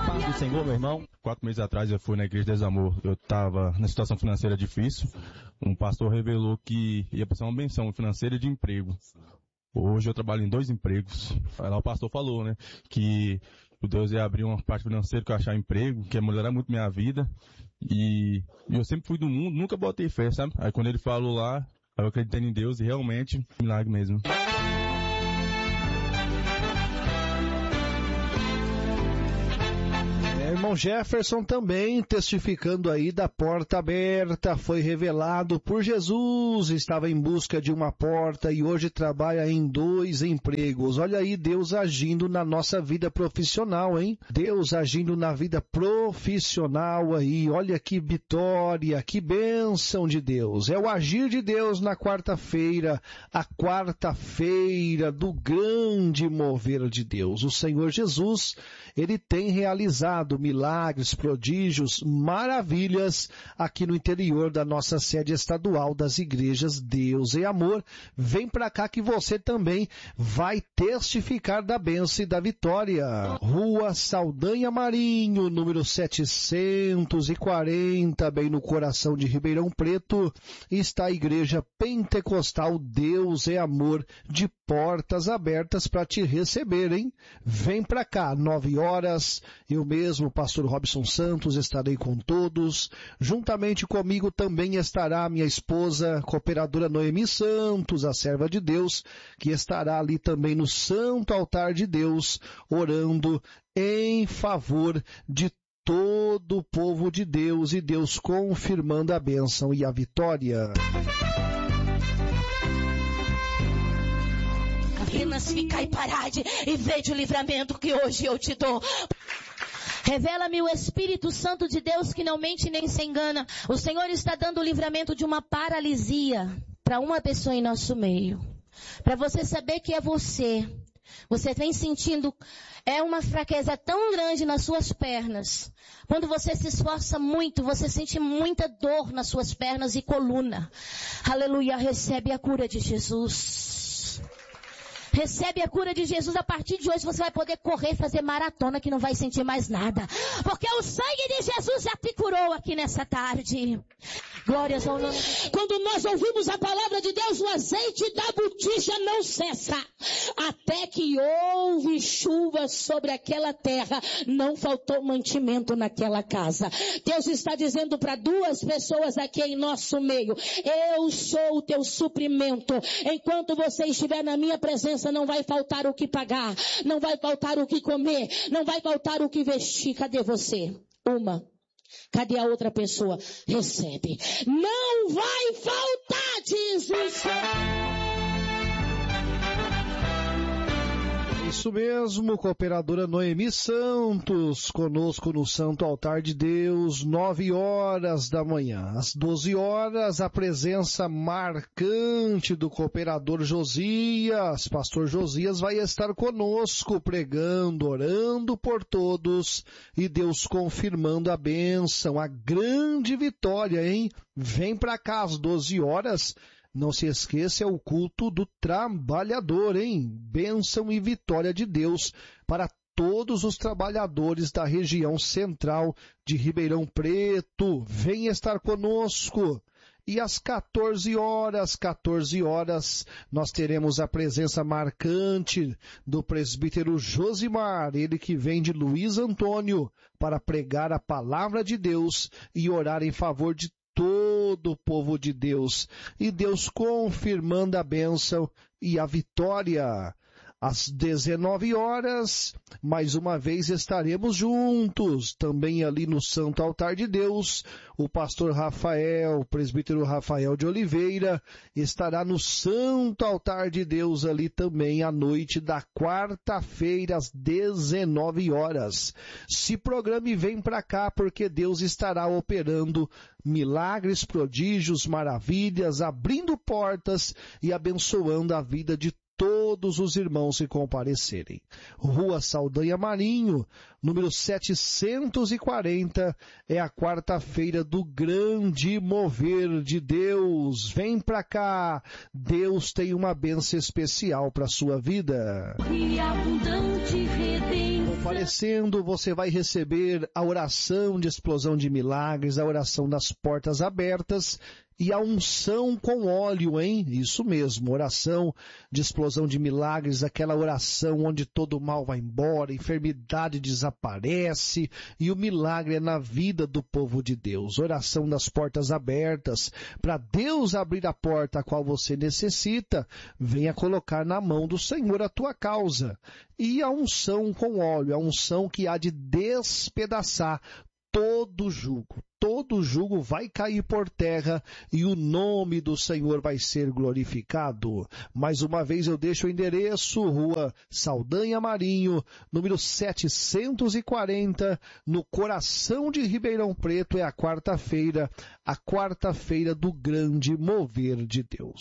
paz do Senhor, meu irmão. 4 meses atrás eu fui na Igreja Desamor. Eu estava na situação financeira difícil. Um pastor revelou que ia precisar uma benção financeira de emprego. Hoje eu trabalho em 2 empregos. Aí lá o pastor falou, né, que o Deus ia abrir uma parte financeira que eu achar emprego, que ia melhorar muito minha vida. E eu sempre fui do mundo, nunca botei fé, sabe? Aí quando ele falou lá, eu acreditei em Deus e realmente, milagre mesmo. Irmão Jefferson também testificando aí da porta aberta, foi revelado por Jesus, estava em busca de uma porta e hoje trabalha em 2 empregos. Olha aí Deus agindo na nossa vida profissional, hein? Deus agindo na vida profissional aí, olha que vitória, que bênção de Deus. É o agir de Deus na quarta-feira, a quarta-feira do grande mover de Deus. O Senhor Jesus, Ele tem realizado milagres, prodígios, maravilhas aqui no interior da nossa sede estadual das igrejas Deus e Amor. Vem pra cá que você também vai testificar da bênção e da vitória. Rua Saldanha Marinho, número 740, bem no coração de Ribeirão Preto, está a Igreja Pentecostal Deus e Amor, de portas abertas para te receber, hein? Vem pra cá, 9 horas, eu mesmo, pastor Robson Santos, estarei com todos. Juntamente comigo também estará minha esposa, cooperadora Noemi Santos, a serva de Deus, que estará ali também no Santo Altar de Deus, orando em favor de todo o povo de Deus e Deus confirmando a bênção e a vitória. Apenas ficar e parar e veja o livramento que hoje eu te dou. Revela-me o Espírito Santo de Deus que não mente nem se engana. O Senhor está dando o livramento de uma paralisia para uma pessoa em nosso meio. Para você saber que é você. Você vem sentindo uma fraqueza tão grande nas suas pernas. Quando você se esforça muito, você sente muita dor nas suas pernas e coluna. Aleluia, recebe a cura de Jesus. Recebe a cura de Jesus. A partir de hoje você vai poder correr, fazer maratona que não vai sentir mais nada. Porque o sangue de Jesus já te curou aqui nessa tarde. Glórias ao nome. Quando nós ouvimos a palavra de Deus, o azeite da botija não cessa. Até que houve chuva sobre aquela terra, não faltou mantimento naquela casa. Deus está dizendo para 2 pessoas aqui em nosso meio: eu sou o teu suprimento. Enquanto você estiver na minha presença, não vai faltar o que pagar, não vai faltar o que comer, não vai faltar o que vestir. Cadê você? Cadê a outra pessoa? Recebe. Não vai faltar, diz o Senhor. Isso mesmo, cooperadora Noemi Santos, conosco no Santo Altar de Deus, 9 horas da manhã. Às 12 horas, a presença marcante do cooperador Josias. Pastor Josias vai estar conosco, pregando, orando por todos e Deus confirmando a bênção, a grande vitória, hein? Vem pra cá às 12 horas. Não se esqueça, é o culto do trabalhador, hein? Bênção e vitória de Deus para todos os trabalhadores da região central de Ribeirão Preto. Vem estar conosco. E às 14 horas, nós teremos a presença marcante do presbítero Josimar, ele que vem de Luiz Antônio, para pregar a palavra de Deus e orar em favor de todo o povo de Deus, e Deus confirmando a bênção e a vitória. Às 19 horas, mais uma vez estaremos juntos, também ali no Santo Altar de Deus. O pastor Rafael, o presbítero Rafael de Oliveira, estará no Santo Altar de Deus ali também à noite da quarta-feira, às 19 horas. Se programe, vem para cá, porque Deus estará operando milagres, prodígios, maravilhas, abrindo portas e abençoando a vida de todos os irmãos que comparecerem. Rua Saldanha Marinho, número 740, é a quarta-feira do grande mover de Deus. Vem pra cá, Deus tem uma bênção especial para sua vida. E abundante redenção. falecendo, você vai receber a oração de explosão de milagres, a oração das portas abertas e a unção com óleo, hein? Isso mesmo, oração de explosão de milagres, aquela oração onde todo o mal vai embora, a enfermidade desaparece e o milagre é na vida do povo de Deus. Oração das portas abertas, para Deus abrir a porta a qual você necessita, venha colocar na mão do Senhor a tua causa. E a unção com óleo, a unção que há de despedaçar todo jugo vai cair por terra e o nome do Senhor vai ser glorificado. Mais uma vez eu deixo o endereço, Rua Saldanha Marinho, número 740, no coração de Ribeirão Preto. É a quarta-feira do grande mover de Deus.